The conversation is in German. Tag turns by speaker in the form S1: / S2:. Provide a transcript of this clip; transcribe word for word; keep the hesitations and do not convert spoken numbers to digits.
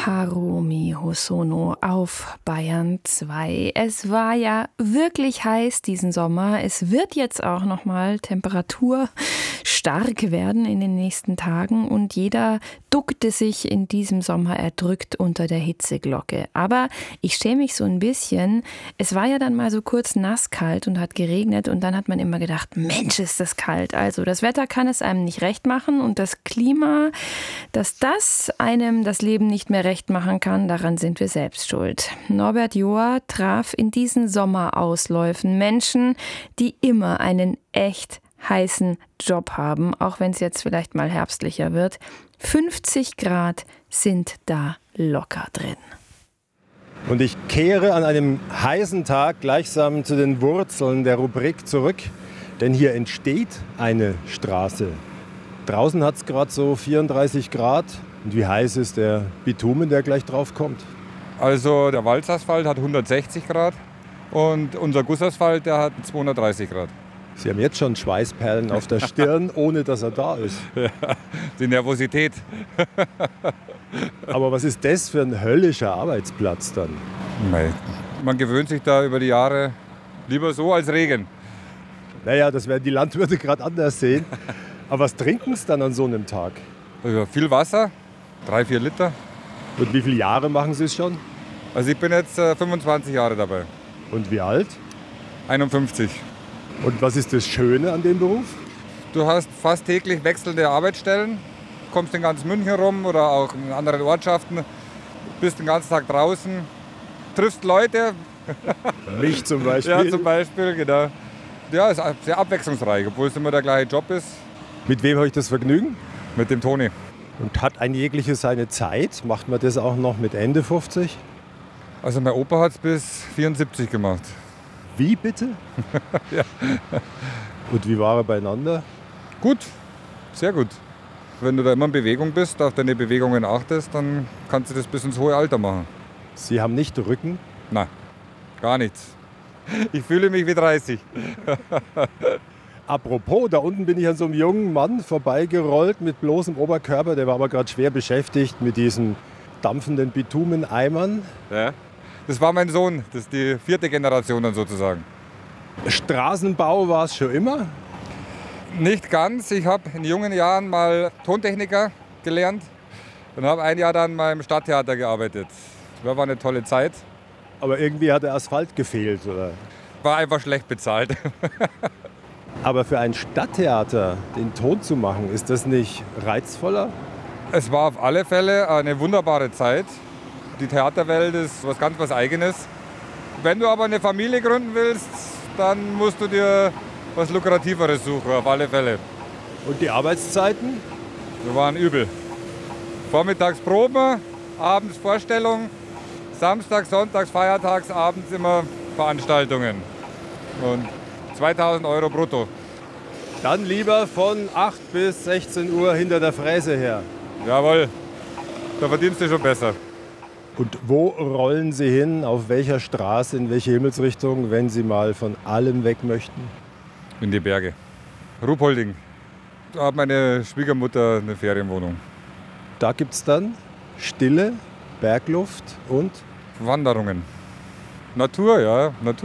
S1: Harumi Hosono auf Bayern zwei. Es war ja wirklich heiß diesen Sommer. Es wird jetzt auch nochmal temperaturstark werden in den nächsten Tagen und jeder duckte sich in diesem Sommer erdrückt unter der Hitzeglocke. Aber ich schäme mich so ein bisschen. Es war ja dann mal so kurz nasskalt und hat geregnet und dann hat man immer gedacht, Mensch, ist das kalt. Also das Wetter kann es einem nicht recht machen und das Klima, dass das einem das Leben nicht mehr recht machen kann, daran sind wir selbst schuld. Norbert Joa traf in diesen Sommerausläufen Menschen, die immer einen echt heißen Job haben, auch wenn es jetzt vielleicht mal herbstlicher wird. fünfzig Grad sind da locker drin.
S2: Und ich kehre an einem heißen Tag gleichsam zu den Wurzeln der Rubrik zurück, denn hier entsteht eine Straße. Draußen hat es gerade so vierunddreißig Grad. Und wie heiß ist der Bitumen, der gleich drauf kommt?
S3: Also der Walzasphalt hat hundertsechzig Grad und unser Gussasphalt, der hat zweihundertdreißig Grad.
S2: Sie haben jetzt schon Schweißperlen auf der Stirn, ohne dass er da ist.
S3: Ja, die Nervosität.
S2: Aber was ist das für ein höllischer Arbeitsplatz dann?
S3: Nein. Man gewöhnt sich da über die Jahre lieber so als Regen.
S2: Naja, das werden die Landwirte gerade anders sehen. Aber was trinken sie dann an so einem Tag?
S3: Also viel Wasser, drei, vier Liter.
S2: Und wie viele Jahre machen Sie es schon?
S3: Also ich bin jetzt äh, fünfundzwanzig Jahre dabei.
S2: Und wie alt?
S3: einundfünfzig.
S2: Und was ist das Schöne an dem Beruf?
S3: Du hast fast täglich wechselnde Arbeitsstellen, kommst in ganz München rum oder auch in anderen Ortschaften, bist den ganzen Tag draußen, triffst Leute.
S2: Mich zum Beispiel?
S3: Ja, zum Beispiel, genau. Ja, ist sehr abwechslungsreich, obwohl es immer der gleiche Job ist.
S2: Mit wem habe ich das Vergnügen?
S3: Mit dem Toni.
S2: Und hat ein jegliches seine Zeit? Macht man das auch noch mit Ende fünfzig?
S3: Also mein Opa hat es bis vierundsiebzig gemacht.
S2: Wie bitte?
S3: Ja.
S2: Und wie war er beieinander?
S3: Gut, sehr gut. Wenn du da immer in Bewegung bist, auf deine Bewegungen achtest, dann kannst du das bis ins hohe Alter machen.
S2: Sie haben nicht Rücken?
S3: Nein, gar nichts. Ich fühle mich wie dreißig.
S2: Apropos, da unten bin ich an so einem jungen Mann vorbeigerollt mit bloßem Oberkörper. Der war aber gerade schwer beschäftigt mit diesen dampfenden Bitumeneimern.
S3: Ja, das war mein Sohn, das ist die vierte Generation dann sozusagen.
S2: Straßenbau war es schon immer?
S3: Nicht ganz. Ich habe in jungen Jahren mal Tontechniker gelernt und habe ein Jahr dann mal im Stadttheater gearbeitet. Das war eine tolle Zeit.
S2: Aber irgendwie hat der Asphalt gefehlt, oder?
S3: War einfach schlecht bezahlt.
S2: Aber für ein Stadttheater den Ton zu machen, ist das nicht reizvoller?
S3: Es war auf alle Fälle eine wunderbare Zeit. Die Theaterwelt ist was ganz was Eigenes. Wenn du aber eine Familie gründen willst, dann musst du dir was Lukrativeres suchen, auf alle Fälle.
S2: Und die Arbeitszeiten?
S3: Wir waren übel. Vormittags Proben, abends Vorstellung, Samstags, Sonntags, Feiertags, abends immer Veranstaltungen. Und zweitausend Euro brutto.
S2: Dann lieber von acht bis sechzehn Uhr hinter der Fräse her.
S3: Jawohl, da verdienst du schon besser.
S2: Und wo rollen Sie hin, auf welcher Straße, in welche Himmelsrichtung, wenn Sie mal von allem weg möchten?
S3: In die Berge. Ruhpolding. Da hat meine Schwiegermutter eine Ferienwohnung.
S2: Da gibt es dann Stille, Bergluft und?
S3: Wanderungen. Natur, ja, Natur.